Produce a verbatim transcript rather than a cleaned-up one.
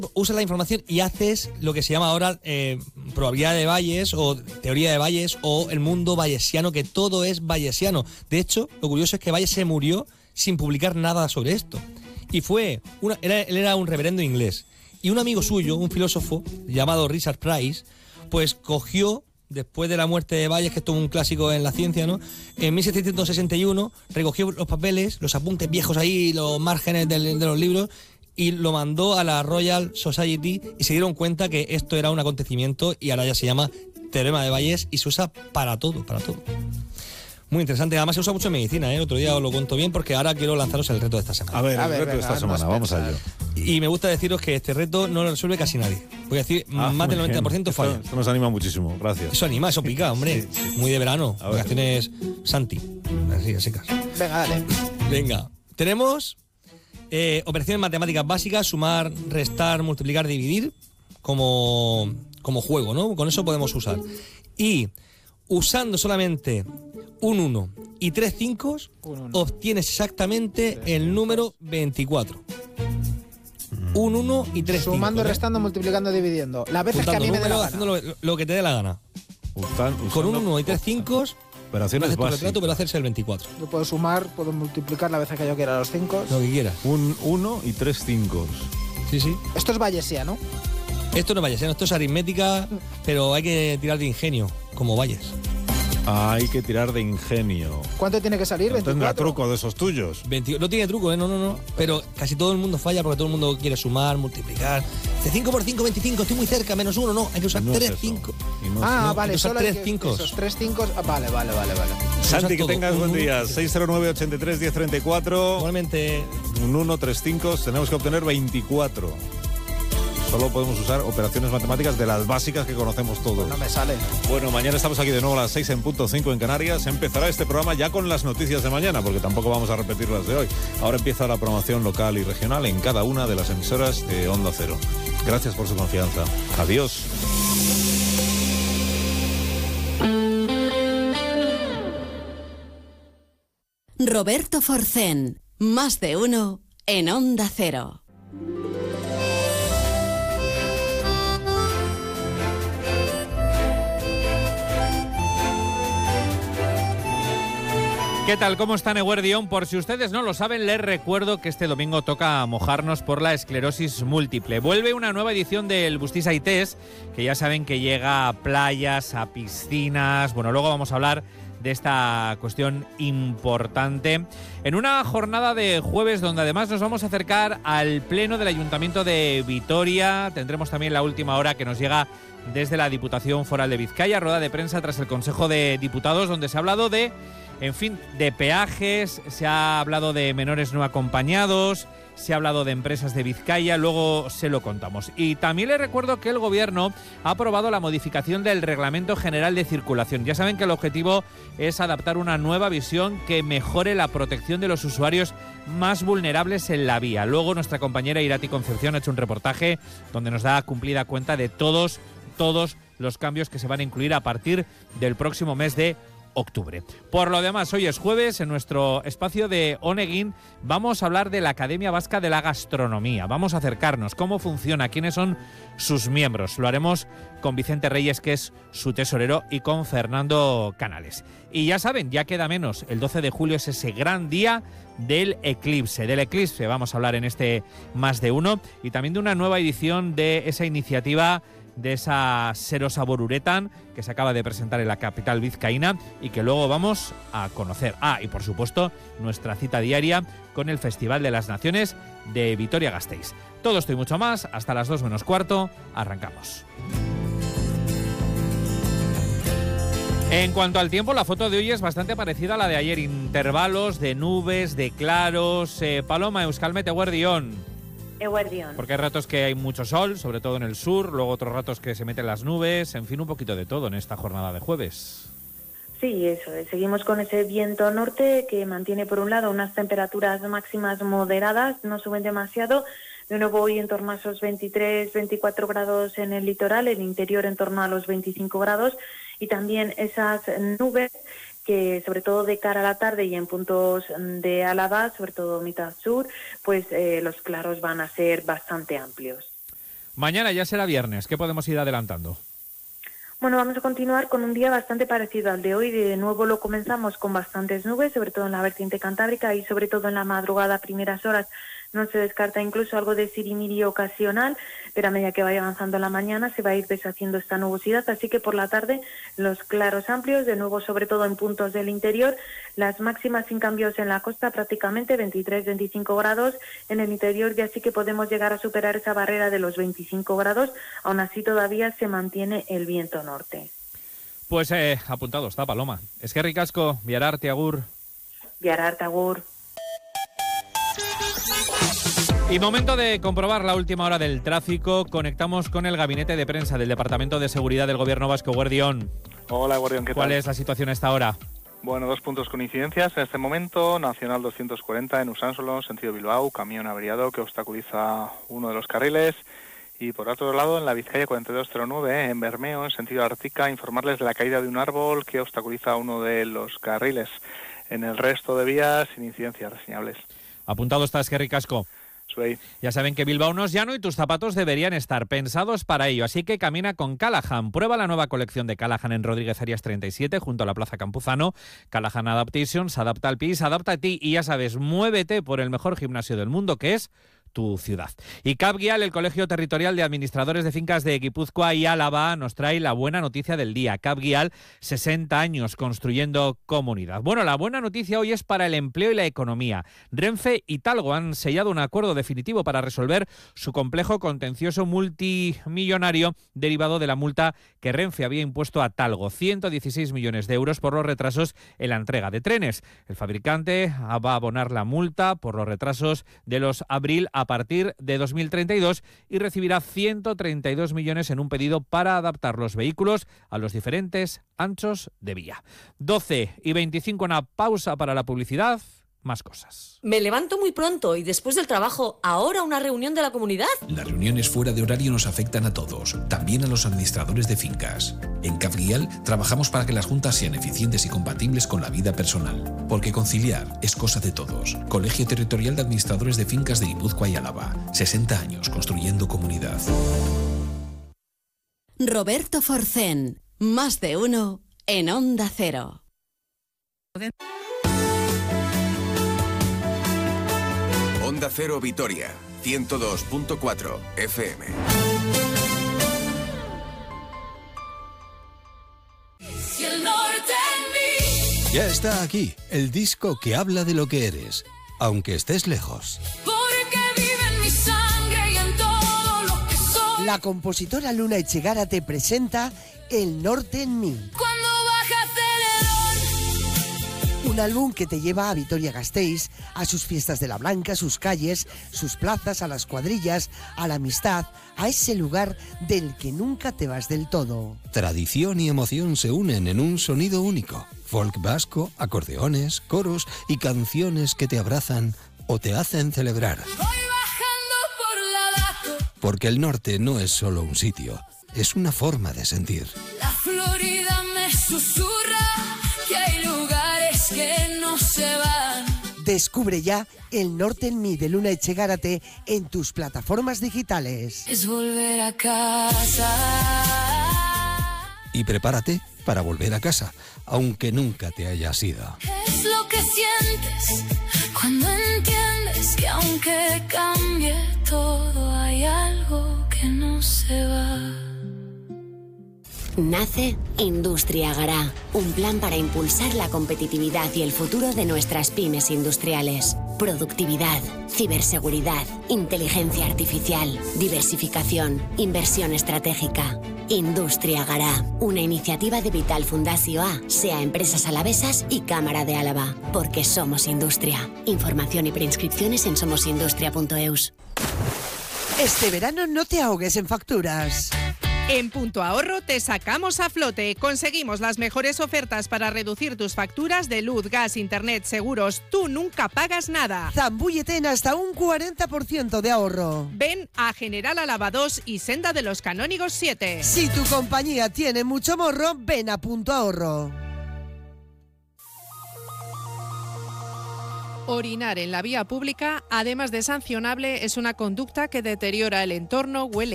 usas la información y haces lo que se llama ahora eh, probabilidad de Bayes o teoría de Bayes o el mundo bayesiano, que todo es bayesiano. De hecho, lo curioso es que Bayes se murió sin publicar nada sobre esto. Y fue, una, era, él era un reverendo inglés. Y un amigo suyo, un filósofo llamado Richard Price, pues cogió, después de la muerte de Bayes, que esto es un clásico en la ciencia, ¿no? En mil setecientos sesenta y uno recogió los papeles, los apuntes viejos ahí, los márgenes de, de los libros, y lo mandó a la Royal Society y se dieron cuenta que esto era un acontecimiento y ahora ya se llama teorema de Bayes y se usa para todo, para todo. Muy interesante, además se usa mucho en medicina, ¿eh? Otro día os lo cuento bien porque ahora quiero lanzaros el reto de esta semana. A ver, A el ver, reto venga, de esta semana, vamos a ello. Y me gusta deciros que este reto no lo resuelve casi nadie. Voy a decir, Ah, más del muy noventa por ciento bien. falla. Esto, esto nos anima muchísimo, gracias. Eso anima, eso pica, hombre. Sí, sí. Muy de verano. A ver. Vacaciones Santi. Así, así casi. Venga, dale. Venga. Tenemos eh, operaciones matemáticas básicas, sumar, restar, multiplicar, dividir, como, como juego, ¿no? Con eso podemos usar. Y usando solamente un uno y tres cinco, Un uno. obtienes exactamente el número veinticuatro. Un uno y tres cinco. Sumando, ¿eh? restando, multiplicando, dividiendo. Las veces que a Juntando mí me dé la números, gana. haciendo lo, lo que te dé la gana. Ustan- Con un usando uno y tres cinco, operaciones haces tu básicas. retrato, pero hacerse el veinticuatro. Yo puedo sumar, puedo multiplicar las veces que yo quiera los cinco. Lo que quieras. Un uno y tres cinco. Sí, sí. Esto es bayesiano. Esto no es bayesiano, esto es aritmética, pero hay que tirar de ingenio, como Bayes. Hay que tirar de ingenio. ¿Cuánto tiene que salir? No tendrá veinticuatro. truco de esos tuyos. veinte no tiene truco, ¿eh? No, no, no. Pero casi todo el mundo falla porque todo el mundo quiere sumar, multiplicar. De cinco por cinco, veinticinco, estoy muy cerca, menos uno, no. Hay que usar No es tres, eso. cinco. Y no es Ah, No, vale, hay que usar solo hay tres que- cincos. esos tres cinco. Ah, vale, vale, vale, vale. Santi, que todo. tengas buen Un día. uno. seis cero nueve, ochenta y tres, diez treinta y cuatro. Igualmente, Un uno, tres cinco. Tenemos que obtener veinticuatro. Solo podemos usar operaciones matemáticas de las básicas que conocemos todos. No me sale. Bueno, mañana estamos aquí de nuevo a las seis en punto cinco en Canarias. Empezará este programa ya con las noticias de mañana, porque tampoco vamos a repetir las de hoy. Ahora empieza la programación local y regional en cada una de las emisoras de Onda Cero. Gracias por su confianza. Adiós. Roberto Forcén, más de uno en Onda Cero. ¿Qué tal? ¿Cómo están, Eguardión? Por si ustedes no lo saben, les recuerdo que este domingo toca mojarnos por la esclerosis múltiple. Vuelve una nueva edición del Bustiz Eye Test, que ya saben que llega a playas, a piscinas. Bueno, luego vamos a hablar de esta cuestión importante en una jornada de jueves donde además nos vamos a acercar al pleno del Ayuntamiento de Vitoria. Tendremos también la última hora que nos llega desde la Diputación Foral de Vizcaya, rueda de prensa tras el Consejo de Diputados, donde se ha hablado de, en fin, de peajes, se ha hablado de menores no acompañados, se ha hablado de empresas de Vizcaya, luego se lo contamos. Y también les recuerdo que el Gobierno ha aprobado la modificación del Reglamento General de Circulación. Ya saben que el objetivo es adaptar una nueva visión que mejore la protección de los usuarios más vulnerables en la vía. Luego nuestra compañera Irati Concepción ha hecho un reportaje donde nos da cumplida cuenta de todos, todos los cambios que se van a incluir a partir del próximo mes de octubre. Por lo demás, hoy es jueves, en nuestro espacio de Oneguin vamos a hablar de la Academia Vasca de la Gastronomía. Vamos a acercarnos, cómo funciona, quiénes son sus miembros. Lo haremos con Vicente Reyes, que es su tesorero, y con Fernando Canales. Y ya saben, ya queda menos. El doce de julio es ese gran día del eclipse. Del eclipse vamos a hablar en este Más de Uno, y también de una nueva edición de esa iniciativa, de esa Serosabor Uretan que se acaba de presentar en la capital vizcaína y que luego vamos a conocer. Ah, y por supuesto, nuestra cita diaria con el Festival de las Naciones de Vitoria-Gasteiz. Todo esto y mucho más, hasta las dos menos cuarto, arrancamos. En cuanto al tiempo, la foto de hoy es bastante parecida a la de ayer. Intervalos de nubes, de claros. Eh, Paloma, Euskalmet, Eguerdión. Eguerdión. Porque hay ratos que hay mucho sol, sobre todo en el sur, luego otros ratos que se meten las nubes, en fin, un poquito de todo en esta jornada de jueves. Sí, eso es. Seguimos con ese viento norte que mantiene, por un lado, unas temperaturas máximas moderadas, no suben demasiado. De nuevo hoy en torno a esos veintitrés, veinticuatro grados en el litoral, el interior en torno a los veinticinco grados, y también esas nubes que sobre todo de cara a la tarde y en puntos de Álava, sobre todo mitad sur, pues eh, los claros van a ser bastante amplios. Mañana ya será viernes, ¿qué podemos ir adelantando? Bueno, vamos a continuar con un día bastante parecido al de hoy. De nuevo lo comenzamos con bastantes nubes, sobre todo en la vertiente cantábrica y sobre todo en la madrugada, primeras horas. No se descarta incluso algo de sirimiri ocasional, pero a medida que vaya avanzando la mañana se va a ir deshaciendo esta nubosidad, así que por la tarde los claros amplios, de nuevo sobre todo en puntos del interior, las máximas sin cambios en la costa prácticamente veintitrés veinticinco grados, en el interior ya sí que podemos llegar a superar esa barrera de los veinticinco grados, aún así todavía se mantiene el viento norte. Pues eh, apuntado está, Paloma. Es que ricasco, Viararte, agur. Viararte, agur. Y momento de comprobar la última hora del tráfico. Conectamos con el gabinete de prensa del Departamento de Seguridad del Gobierno Vasco. Guardión. Hola, Guardión, ¿qué tal? ¿Cuál es la situación a esta hora? Bueno, dos puntos con incidencias. En este momento, Nacional doscientos cuarenta en Usánsolo, sentido Bilbao, camión averiado que obstaculiza uno de los carriles. Y por otro lado, en la Vizcaya cuarenta y dos cero nueve, en Bermeo, en sentido Ártica, informarles de la caída de un árbol que obstaculiza uno de los carriles. En el resto de vías, sin incidencias reseñables. Apuntado está, es que ricasco. Soy. Ya saben que Bilbao no es llano y tus zapatos deberían estar pensados para ello, así que camina con Callahan. Prueba la nueva colección de Callahan en Rodríguez Arias treinta y siete, junto a la Plaza Campuzano. Callahan Adaptation se adapta al pie, se adapta a ti y ya sabes, muévete por el mejor gimnasio del mundo, que es tu ciudad. Y Capguial, el Colegio Territorial de Administradores de Fincas de Guipúzcoa y Álava, nos trae la buena noticia del día. Capguial, sesenta años construyendo comunidad. Bueno, la buena noticia hoy es para el empleo y la economía. Renfe y Talgo han sellado un acuerdo definitivo para resolver su complejo contencioso multimillonario derivado de la multa que Renfe había impuesto a Talgo, ciento dieciséis millones de euros por los retrasos en la entrega de trenes. El fabricante va a abonar la multa por los retrasos de los abril a a partir de dos mil treinta y dos y recibirá ciento treinta y dos millones en un pedido para adaptar los vehículos a los diferentes anchos de vía. doce y veinticinco, una pausa para la publicidad. Más cosas. Me levanto muy pronto y después del trabajo, ahora una reunión de la comunidad. Las reuniones fuera de horario nos afectan a todos, también a los administradores de fincas. En Capguial trabajamos para que las juntas sean eficientes y compatibles con la vida personal, porque conciliar es cosa de todos. Colegio Territorial de Administradores de Fincas de Guipúzcoa y Álava. sesenta años construyendo comunidad. Roberto Forcén, más de uno en Onda Cero. Onda Cero Vitoria, ciento dos punto cuatro F M. Ya está aquí, el disco que habla de lo que eres, aunque estés lejos. Porque vive en mi sangre y en todo lo que soy. La compositora Luna Echegara te presenta El Norte en mí. Cuando baja Un álbum que te lleva a Vitoria-Gasteiz, a sus fiestas de la Blanca, sus calles, sus plazas, a las cuadrillas, a la amistad, a ese lugar del que nunca te vas del todo. Tradición y emoción se unen en un sonido único. Folk vasco, acordeones, coros y canciones que te abrazan o te hacen celebrar. Voy bajando por la Daco. Porque el norte no es solo un sitio, es una forma de sentir. La Florida me susurra que hay lugares que no se van. Descubre ya El Norte en mí de Luna Echegárate en tus plataformas digitales. Es volver a casa. Y prepárate para volver a casa, aunque nunca te hayas ido. Es lo que sientes cuando entiendes que aunque cambie todo hay algo que no se va. Nace Industria Gará, un plan para impulsar la competitividad y el futuro de nuestras pymes industriales. Productividad, ciberseguridad, inteligencia artificial, diversificación, inversión estratégica. Industria Gará, una iniciativa de Vital Fundació A, SEA Empresas Alavesas y Cámara de Álava, porque somos industria. Información y preinscripciones en somosindustria punto eus. Este verano no te ahogues en facturas. En Punto Ahorro te sacamos a flote. Conseguimos las mejores ofertas para reducir tus facturas de luz, gas, internet, seguros. Tú nunca pagas nada. Zambúllete en hasta un cuarenta por ciento de ahorro. Ven a General Álava dos y Senda de los Canónigos siete. Si tu compañía tiene mucho morro, ven a Punto Ahorro. Orinar en la vía pública, además de sancionable, es una conducta que deteriora el entorno, huele